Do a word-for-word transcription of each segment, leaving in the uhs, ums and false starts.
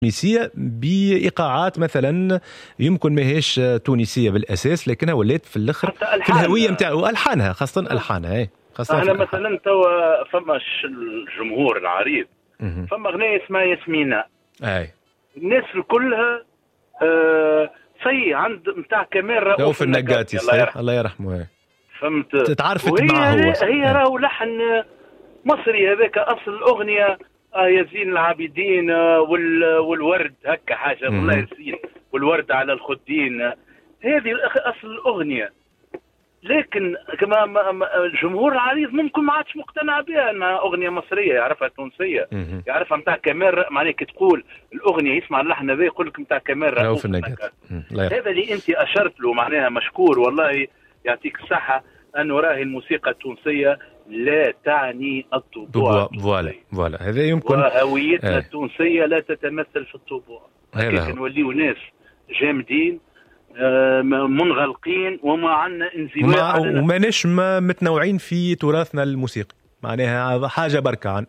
تونسية بإيقاعات مثلا يمكن ماهيش تونسية بالأساس، لكنها ولات في الآخر في الهوية متاع وألحانها، خاصة ألحانها. خاصة أنا مثلا توا فما الجمهور العريض فما أغنية اسمها ياسمينة، أي الناس كلها آه سي عند متاع كمال رؤوف النقاتي الله, الله يرحمه. فهمت؟ تعرفت معه هو هي راهو لحن مصري هذاك أصل الأغنية آه يا زين العابدين والورد هكا حاجة والله يزين والورد على الخدين، هذه أصل الأغنية. لكن كما الجمهور العريض ممكن ما عادش مقتنع بها انها اغنيه مصريه يعرفها تونسيه، يعرفها نتاع كمال. معناها كي تقول الاغنيه يسمع اللحن هذا يقول لك نتاع كمال رؤوف النقاتي. هذا اللي انت اشرت له معناها مشكور والله يعطيك الصحه، انه راهي الموسيقى التونسيه لا تعني الطبوع. فوالا فوالا هذا يمكن وهويتنا التونسيه لا تتمثل في الطبوع. هكا نوليو ناس جامدين منغلقين وما عندنا انزواء وماناش ما متنوعين في تراثنا الموسيقي، معناها حاجه بركه عن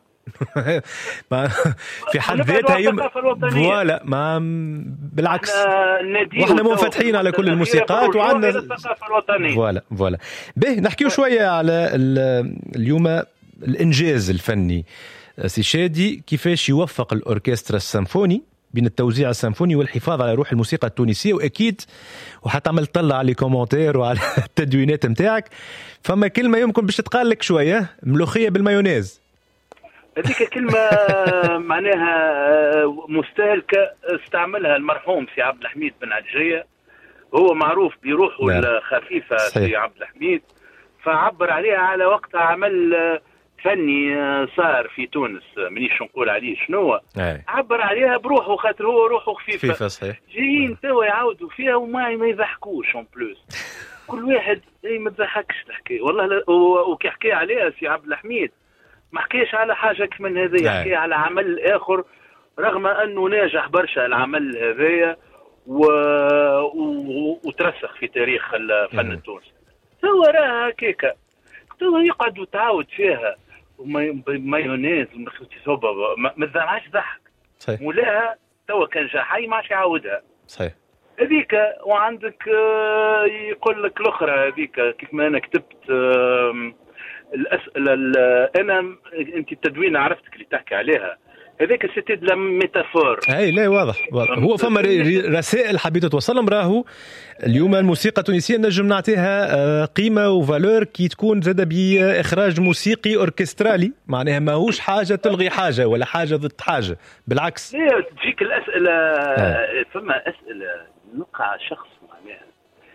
في حد ذاتها يم... فوالا ما بالعكس واحنا منفتحين على كل الموسيقات وعندنا الثقافه الوطنيه. فوالا فوالا به نحكيو شويه على اليوم الانجاز الفني سي شادي، كيفاش يوفق الاوركسترا السيمفوني بين التوزيع السيمفوني والحفاظ على روح الموسيقى التونسية. وأكيد وحتعمل طلع على كومنتير وعلى التدوينات متاعك، فما كلمة يمكن باش تقال لك شوية ملوخية بالمايونيز. هذيك كلمة معناها مستهلكة استعملها المرحوم سي عبد الحميد بن عجية، هو معروف بروحه الخفيفة سي عبد الحميد، فعبر عليها على وقتها عمل فني صار في تونس منيش نقول عليه شنو، عبر عليها بروحه خاطر هو روحه خفيفه صحيح. جايين توا يعاودوا فيها وما ما يضحكوش اون بلوس كل واحد اي ما تضحكش تحكي والله. وكي حكي عليها سي عبد الحميد ما حكيش على حاجه كمن هذه، حكي على عمل اخر رغم انه ناجح برشا العمل هذايا و... و... وترسخ في تاريخ الفن التونسي. توا راها هكاكا توا يقعدوا تعاود فيها مايونيز ما تزعلش ضحك مولاها توا كان جا حي ما عادش يعاودها. صحيح هذيك. وعندك يقول لك الاخرى هذيك كيف ما انا كتبت الاسئله انا انت التدوين عرفتك اللي تحكي عليها هذاك سيتي دو لا ميتافور. اي لا واضح, واضح. هو فما رسائل حبيت توصلهم. راهو اليوم الموسيقى التونسيه نجم نعطيها قيمه وفالور كي تكون زاده باخراج موسيقي اوركسترالي، معناها ماهوش حاجه تلغي حاجه ولا حاجه ضد حاجه، بالعكس. لا تجيك الاسئله آه. فما اسئله نقع شخص معناها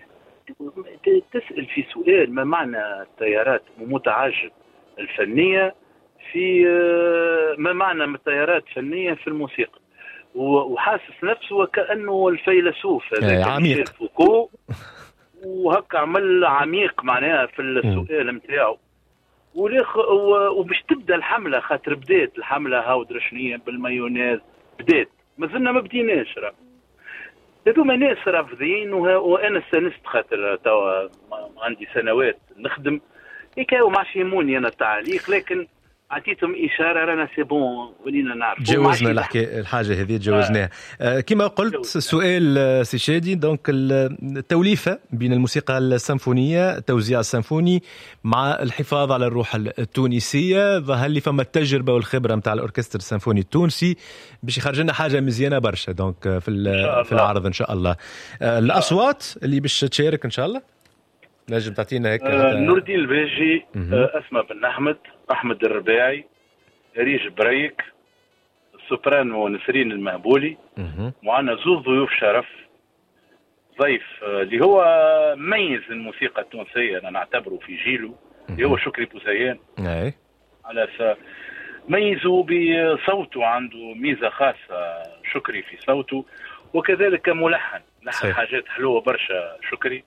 تسال في سؤال ما معنى التيارات المتعجب الفنيه في ما معنى التيارات الفنيه في الموسيقى، وحاسس نفسه وكأنه الفيلسوف عميق فوكو وهكا عمل عميق معناها في السؤال نتاعو. وباش تبدا الحمله خاطر بدات الحمله هاو درشنيه بالمايونيز بدات مازلنا ما بديناش راه هذوما ناس رافضين وانا استانست خاطر توا عندي سنوات نخدم هيك وما يهموني انا التعليق، لكن عطيتهم اشاره رانا سي بون ولينا نعرف جوزنا الحكايه الحاجه هذه جوزناها. آه. كما قلت جوزنا. سؤال سي شادي دونك التوليفه بين الموسيقى السيمفونيه التوزيع السيمفوني مع الحفاظ على الروح التونسيه، ظهر لي فما التجربه والخبره نتاع الاوركسترا السيمفوني التونسي باش يخرج لنا حاجه مزيانه برشا دونك في في العرض ان شاء الله. آه الاصوات اللي باش تشارك ان شاء الله نجم تعطينا هيك. آه نور الدين الباجي، آه اسماء بن احمد، احمد الرباعي، ريج بريك، السوبرانو نسرين المهبولي، معنا زوز ضيوف شرف. ضيف اللي هو ميز الموسيقى التونسيه انا نعتبره في جيله اللي هو شكري بوزيان. اي على س ميزه بصوته، عنده ميزه خاصه شكري في صوته، وكذلك ملحن لحن حاجات حلوه برشا شكري.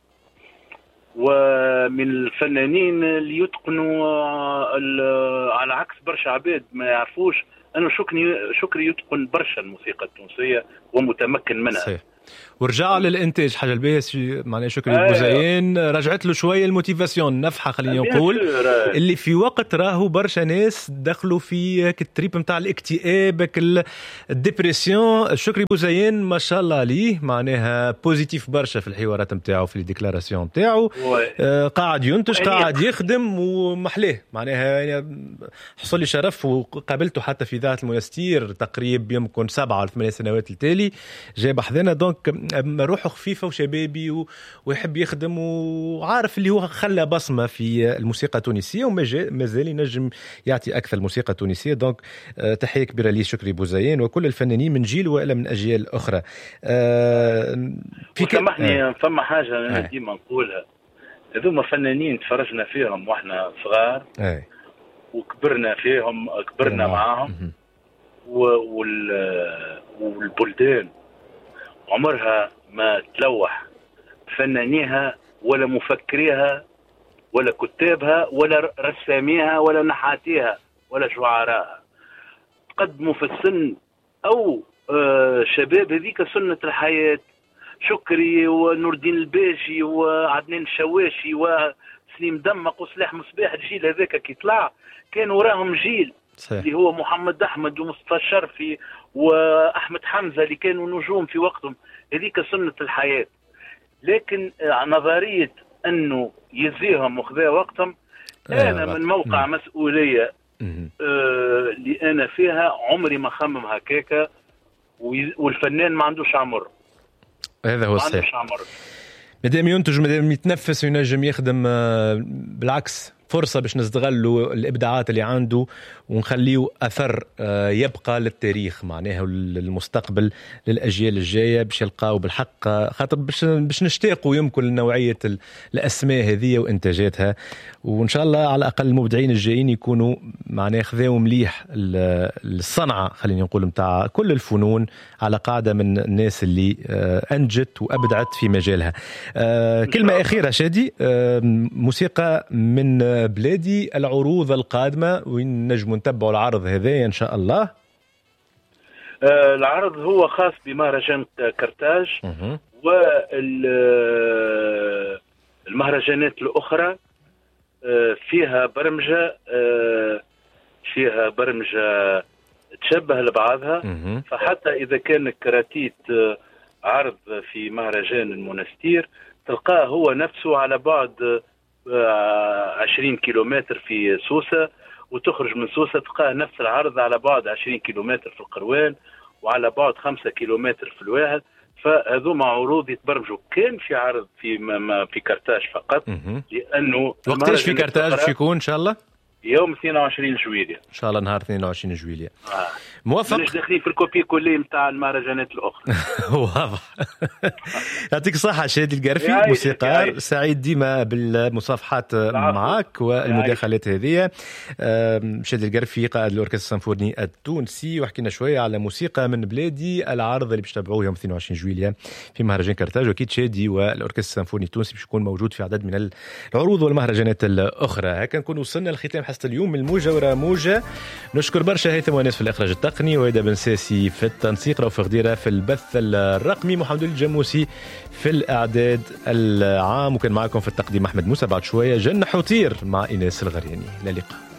ومن الفنانين اللي يتقنوا على عكس برشا عباد ما يعرفوش انه شكري شكري يتقن برشا الموسيقى التونسيه ومتمكن منها. صحيح. ورجع للانتاج حاجه الباهيه معناها شكري آه بوزيان رجعت له شويه الموتيفاسيون نفحه خلينا نقول اللي في وقت راهو برشا ناس دخلوا في التريب نتاع الاكتئاب الديبرسيون. شكري بوزيان ما شاء الله عليه معناها بوزيتيف برشا في الحوارات نتاعو في الديكلاراسيون نتاعو آه قاعد ينتج قاعد يخدم ومحليه معناها يعني حصل لي شرف وقابلته حتى في اذاعه المنستير تقريبا يمكن سبعة أو ثمانية سنوات التالي جاي بحذنا دونك روحه خفيفه وشبابي و... ويحب يخدم وعارف اللي هو خلى بصمه في الموسيقى التونسيه وما زال ينجم يعطي اكثر الموسيقى التونسيه. دونك تحيه كبيره لي شكري بوزيان وكل الفنانين من جيل والا من اجيال اخرى. في سامحني آه. فما حاجه انا آه. ديما نقولها هذوما فنانين تفرجنا فيهم واحنا صغار آه. وكبرنا فيهم كبرنا آه. معاهم وال... والبلدان عمرها ما تلوح فنانيها ولا مفكريها ولا كتابها ولا رساميها ولا نحاتيها ولا شعراءها تقدموا في السن او آه شباب هذيك سنة الحياة. شكري ونور الدين الباشي وعدنان الشواشي وسليم دمق وصلاح مصباح الجيل هذاك كي طلع كان وراهم جيل صحيح. اللي هو محمد أحمد ومصطفى الشرفي وأحمد حمزة اللي كانوا نجوم في وقتهم هذيك سنة الحياة. لكن نظرية أنه يزيهم وخذا وقتهم أنا من موقع م. مسؤولية آه اللي أنا فيها عمري ما خمم هكاكا والفنان ما عندوش عمر. هذا هو الصحيح مادام ينتج مادام يتنفس وينجم يخدم بالعكس فرصة باش نستغلوا الإبداعات اللي عنده ونخليه أثر يبقى للتاريخ معناها للمستقبل للأجيال الجاية باش يلقاو بالحق خاطر باش باش نشتاقوا يمكن لنوعية الأسماء هذه وإنتاجاتها. وإن شاء الله على الأقل المبدعين الجايين يكونوا معناها خذاو مليح الصنعة خلينا نقول متاع كل الفنون على قاعدة من الناس اللي أنجت وأبدعت في مجالها. كلمة أخيرة شادي موسيقى من بلادي العروض القادمة وين نجم نتبعوا العرض هذا إن شاء الله؟ آه العرض هو خاص بمهرجان كرتاج والمهرجانات الأخرى آه فيها برمجة آه فيها برمجة تشبه لبعضها. فحتى إذا كان الكراتيت آه عرض في مهرجان المنستير تلقاه هو نفسه على بعد عشرين كيلومتر في سوسة وتخرج من سوسة تلقاه نفس العرض على بعد عشرين كيلومتر في القروان وعلى بعد خمسة كيلومتر في الواحد. فهذوما عروض يتبرمجوا كان في عرض في في كرتاج فقط لأنه وقتاش في كرتاج يكون إن شاء الله؟ يوم اثنين وعشرين جويلية إن شاء الله نهار اثنين وعشرين جويلية آه. موافق مش داخلين في الكوبي كلي متاع المهرجانات الأخرى. واضح. يعطيك الصحة شادي القرفي موسيقار سعيد ديما بالمصافحات معك والمداخلات هذه. شادي القرفي قائد الأوركسترا السيمفوني التونسي وحكينا شوية على موسيقى من بلادي العرض اللي باش تتابعوه يوم اثنين وعشرين جويلية في مهرجان كرتاج. وأكيد شادي والأوركسترا السيمفوني التونسي باش يكون موجود في عدد من العروض والمهرجانات الأخرى. هكا نكون وصلنا لختام حصة اليوم من موجة ورا موجة. نشكر برشا هيثم وناس في الإخراج التقني وهيدا بن ساسي في التنسيق رأوف غديرة في البث الرقمي محمد الجموسي في الإعداد العام وكان معكم في التقديم أحمد موسى. بعد شوية جنة حطير مع إناس الغرياني. لا لقاء.